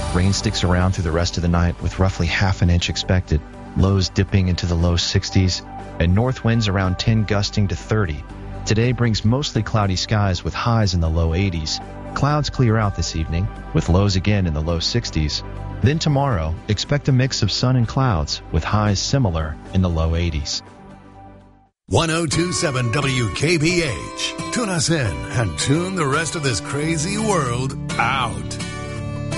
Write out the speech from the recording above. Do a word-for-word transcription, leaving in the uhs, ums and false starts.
Rain sticks around through the rest of the night with roughly half an inch expected, lows dipping into the low sixties, and north winds around ten gusting to thirty. Today brings mostly cloudy skies with highs in the low eighties. Clouds clear out this evening, with lows again in the low sixties. Then tomorrow, expect a mix of sun and clouds, with highs similar in the low eighties. one oh two point seven W K B H. Tune us in and tune the rest of this crazy world out.